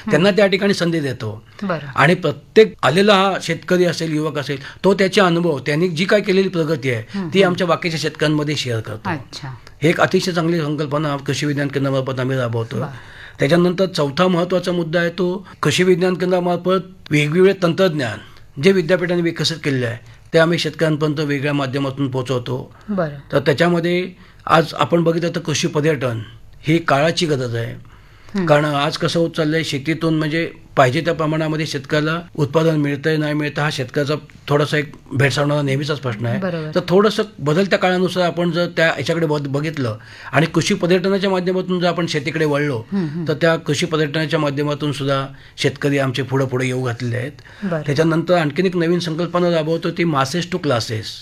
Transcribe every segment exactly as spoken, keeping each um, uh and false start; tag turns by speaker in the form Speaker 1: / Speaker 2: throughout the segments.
Speaker 1: त्यांना त्या ठिकाणी संधी देतो. आणि प्रत्येक आलेला हा शेतकरी असेल, युवक असेल, तो त्याचे अनुभव, त्यांनी जी काय केलेली प्रगती आहे ती आमच्या बाकीच्या शेतकऱ्यांमध्ये शेअर करतो. हे एक अतिशय चांगली संकल्पना कृषी विज्ञान केंद्रामार्फत आम्ही राबवतो. त्याच्यानंतर चौथा महत्त्वाचा मुद्दा आहे तो कृषी विज्ञान केंद्रामार्फत वेगवेगळे तंत्रज्ञान जे विद्यापीठाने विकसित केले आहे ते आम्ही शेतकऱ्यांपर्यंत वेगळ्या माध्यमातून पोहोचवतो. तर त्याच्यामध्ये आज आपण बघितलं तर कृषी पर्यटन ही काळाची गरज आहे. कारण आज कसं होत चाललंय, शेतीतून म्हणजे पाहिजे त्या प्रमाणामध्ये शेतकऱ्याला उत्पादन मिळतंय नाही मिळतं हा शेतकऱ्याचा थोडासा एक भेडसावणारा नेहमीचाच प्रश्न आहे. तर थोडंसं बदलत्या काळानुसार आपण जर त्या याच्याकडे बघितलं आणि कृषी पर्यटनाच्या माध्यमातून जर आपण शेतीकडे वळलो तर त्या कृषी पर्यटनाच्या माध्यमातून सुद्धा शेतकरी आमचे पुढे पुढे येऊ घातलेले आहेत. त्याच्यानंतर आणखीन एक नवीन संकल्पना राबवतो ती मासेस टू क्लासेस.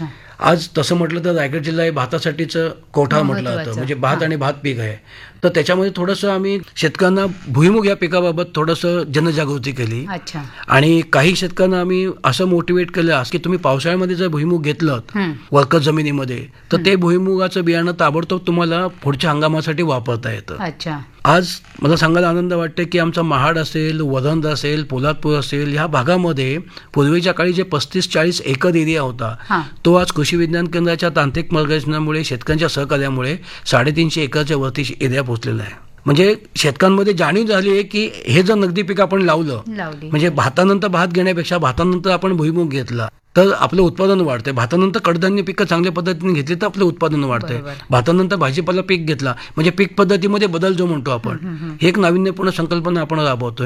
Speaker 1: आज तसं म्हटलं तर रायगड जिल्हा हे भातासाठीचं कोठा म्हटलं जातं, म्हणजे भात आणि भात पीक आहे. तर त्याच्यामध्ये थोडंसं आम्ही शेतकऱ्यांना भुईमुग या पिकाबाबत थोडंसं जनजागृती केली. आणि काही शेतकऱ्यांना आम्ही असं मोटिवेट केलं की तुम्ही पावसाळ्यामध्ये जर भुईमुग घेतलं वरकत जमिनीमध्ये तर ते भुईमुगाचं बियाणं ताबडतोब तुम्हाला पुढच्या हंगामासाठी वापरता येतं. आज मला सांगायला आनंद वाटते की आमचा महाड असेल, वरंध असेल, पोलादपूर असेल, ह्या भागामध्ये पूर्वीच्या काळी जे पस्तीस चाळीस एकर एरिया होता तो आज कृषी विज्ञान केंद्राच्या तांत्रिक मार्गदर्शनामुळे शेतकऱ्यांच्या सहकार्यामुळे साडेतीनशे एकरच्या वरती एरिया पोहोचलेला आहे. म्हणजे शेतकऱ्यांमध्ये जाणीव झाली आहे की हे जर नगदी पीक आपण लावलं म्हणजे भातानंतर भात घेण्यापेक्षा भातानंतर आपण भुईमुग घेतला तर आपलं उत्पादन वाढतंय. भातानंतर कडधान्य पिकं चांगल्या पद्धतीने घेतली तर आपलं उत्पादन वाढतंय. भातानंतर भाजीपाला पीक घेतला म्हणजे पीक पद्धतीमध्ये बदल जो म्हणतो आपण, हे एक नाविन्यपूर्ण संकल्पना आपण राबवतोय.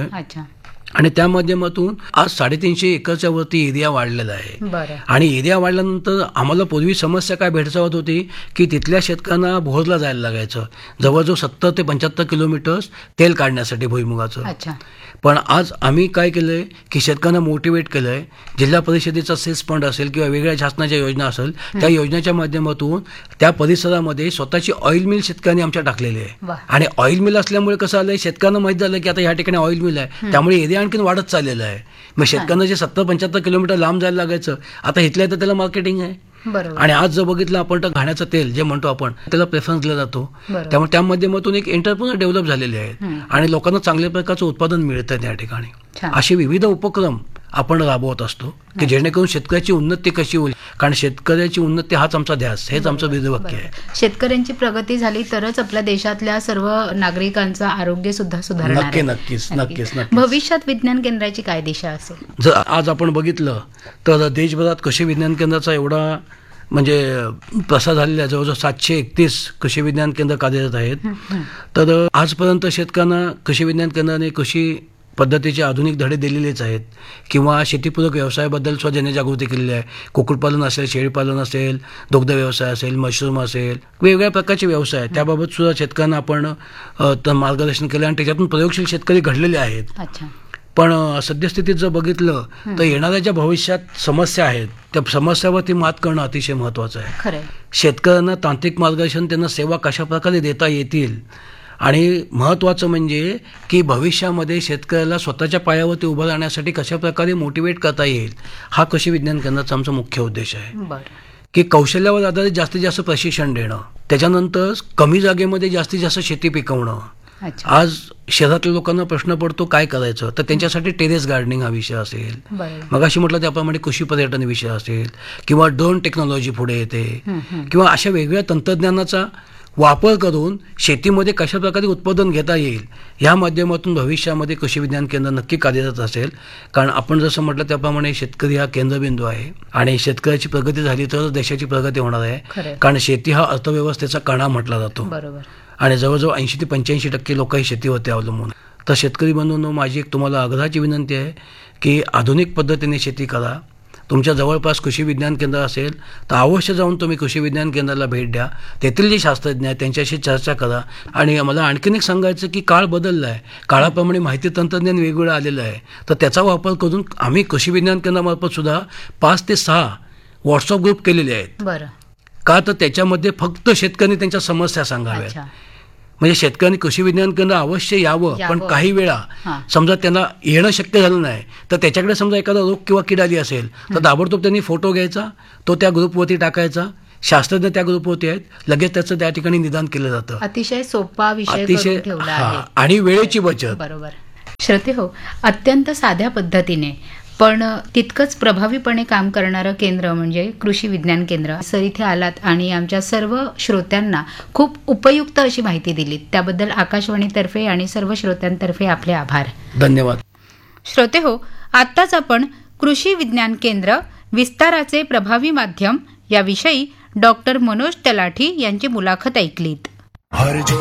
Speaker 1: आणि त्या माध्यमातून आज साडेतीनशे एकरच्या वरती एरिया वाढलेला आहे. आणि एरिया वाढल्यानंतर आम्हाला पूर्वी समस्या काय भेडसावत होती की तिथल्या शेतकऱ्यांना भोरला जायला लागायचं, जवळजवळ सत्तर ते पंच्याहत्तर किलोमीटर्स तेल काढण्यासाठी भुईमुगाचं. पण आज आम्ही काय केलंय की शेतकऱ्यांना मोटिवेट केलंय. जिल्हा परिषदेचा सेस फंड असेल किंवा वेगळ्या शासनाच्या योजना असेल त्या योजनेच्या माध्यमातून त्या परिसरामध्ये स्वतःची ऑइल मिल शेतकऱ्यांनी आमच्या टाकलेली आहे. आणि ऑइल मिल असल्यामुळे कसं आलंय, शेतकऱ्यांना माहित झालं की आता या ठिकाणी ऑइल मिल आहे त्यामुळे एरिया आणखीन वाढत चाललेलं आहे. मग शेतकऱ्यांना जे सत्तर पंच्याहत्तर किलोमीटर लांब जायला लागायचं आता इथल्या तर त्याला मार्केटिंग आहे. आणि आज जर बघितलं आपण तर घाण्याचं तेल जे म्हणतो आपण त्याला प्रेफरन्स दिला जातो. त्यामुळे त्या माध्यमातून एक एंटरप्रेन्योर डेव्हलप झालेले आहेत आणि लोकांना चांगल्या प्रकारचं उत्पादन मिळतं त्या ठिकाणी. असे विविध उपक्रम आपण राबवत असतो की जेणेकरून शेतकऱ्याची उन्नती कशी होईल. कारण शेतकऱ्याची उन्नती हाच आमचा ध्यास, हेच आमचं ब्रीदवाक्य आहे.
Speaker 2: शेतकऱ्यांची प्रगती झाली तरच आपल्या देशातल्या सर्व नागरिकांचं आरोग्य सुद्धा सुधारणार.
Speaker 1: नक्की नक्कीच नक्कीच
Speaker 2: भविष्यात विज्ञान केंद्राची काय दिशा असेल?
Speaker 1: जर आज आपण बघितलं तर देशभरात कृषी विज्ञान केंद्राचा एवढा म्हणजे प्रसार झालेला आहे, जवळजवळ सातशे एकतीस कृषी विज्ञान केंद्र कार्यरत आहेत. तर आजपर्यंत शेतकऱ्यांना कृषी विज्ञान केंद्राने कृषी पद्धतीचे आधुनिक धडे दिलेलेच आहेत किंवा शेतीपूरक व्यवसायाबद्दल सुद्धा जनजागृती केलेली आहे. कुक्कुटपालन असेल, शेळीपालन असेल, दुग्ध व्यवसाय असेल, मशरूम असेल, वेगवेगळ्या प्रकारचे व्यवसाय त्याबाबत सुद्धा शेतकऱ्यांना आपण मार्गदर्शन केलं आणि त्याच्यातून प्रयोगशील शेतकरी घडलेले आहेत. पण सद्यस्थितीत जर बघितलं तर येणाऱ्या ज्या भविष्यात समस्या आहेत त्या समस्यावरती मात करणं अतिशय महत्त्वाचं आहे. शेतकऱ्यांना तांत्रिक मार्गदर्शन, त्यांना सेवा कशा प्रकारे देता येतील आणि महत्त्वाचं म्हणजे की भविष्यामध्ये शेतकऱ्याला स्वतःच्या पायावरती उभं राहण्यासाठी कशा प्रकारे मोटिवेट करता येईल, हा कृषी विज्ञान केंद्राचा आमचा मुख्य उद्देश आहे. की कौशल्यावर आधारित जास्तीत जास्त प्रशिक्षण देणं, त्याच्यानंतर कमी जागेमध्ये जास्तीत जास्त शेती पिकवणं. आज शहरातल्या लोकांना प्रश्न पडतो काय करायचं, तर त्यांच्यासाठी टेरेस गार्डनिंग हा विषय असेल, मग अशी म्हटलं त्याप्रमाणे कृषी पर्यटन विषय असेल किंवा ड्रोन टेक्नॉलॉजी पुढे येते किंवा अशा वेगवेगळ्या तंत्रज्ञानाचा वापर करून शेतीमध्ये कशा प्रकारे उत्पादन घेता येईल ह्या माध्यमातून भविष्यामध्ये कृषी विज्ञान केंद्र नक्की कार्यरत असेल. कारण आपण जसं म्हटलं त्याप्रमाणे शेतकरी हा केंद्रबिंदू आहे आणि शेतकऱ्याची प्रगती झाली तर देशाची प्रगती होणार आहे. कारण शेती हा अर्थव्यवस्थेचा कणा म्हटला जातो आणि जवळजवळ ऐंशी ते पंच्याऐंशी टक्के लोक ही शेतीवरती अवलंबून. तर शेतकरी बंधूंनो, माझी एक तुम्हाला आग्रहाची विनंती आहे की आधुनिक पद्धतीने शेती करा. तुमच्या जवळपास कृषी विज्ञान केंद्र असेल तर अवश्य जाऊन तुम्ही कृषी विज्ञान केंद्राला भेट द्या. तेथील जे शास्त्रज्ञ आहेत त्यांच्याशी चर्चा करा. आणि मला आणखीन एक सांगायचं की काळ बदलला आहे, काळाप्रमाणे माहिती तंत्रज्ञान वेगवेगळं आलेलं आहे. तर त्याचा वापर करून आम्ही कृषी विज्ञान केंद्रामार्फत सुद्धा पाच ते सहा व्हॉट्सअप ग्रुप केलेले आहेत.
Speaker 2: बरं
Speaker 1: का तर त्याच्यामध्ये फक्त शेतकऱ्यांनी त्यांच्या समस्या सांगाव्यात. म्हणजे शेतकऱ्यांनी कृषी विज्ञान केंद्र अवश्य यावं. पण काही वेळा समजा त्यांना येणं शक्य झालं नाही तर त्याच्याकडे समजा एखादा रोग किंवा किड आली असेल तर ताबडतोब त्यांनी फोटो घ्यायचा, तो त्या ग्रुपवरती टाकायचा. शास्त्रज्ञ त्या ग्रुपवरती आहेत, लगेच त्याचं त्या ठिकाणी निदान केलं जातं.
Speaker 2: अतिशय सोपा विषय ठेवला आहे
Speaker 1: आणि वेळेची बचत.
Speaker 2: बरोबर. श्रोते हो, अत्यंत साध्या पद्धतीने पण तितकंच प्रभावीपणे काम करणारं केंद्र म्हणजे कृषी विज्ञान केंद्र. सर इथे आलात आणि आमच्या सर्व श्रोत्यांना खूप उपयुक्त अशी माहिती दिलीत. त्याबद्दल आकाशवाणीतर्फे आणि सर्व श्रोत्यांतर्फे आपले आभार.
Speaker 1: धन्यवाद.
Speaker 2: श्रोते हो, आत्ताच आपण कृषी विज्ञान केंद्र विस्ताराचे प्रभावी माध्यम याविषयी डॉक्टर मनोज तलाठी यांची मुलाखत ऐकलीत.